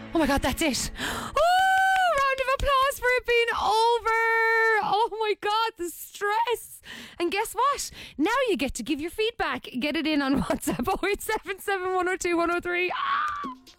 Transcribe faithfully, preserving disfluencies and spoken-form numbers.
Oh my God, that's it. Oh, round of applause for it being over. Oh my God, the stress. And guess what? Now you get to give your feedback. Get it in on WhatsApp oh eight seven seven, one oh two, one oh three. Ah!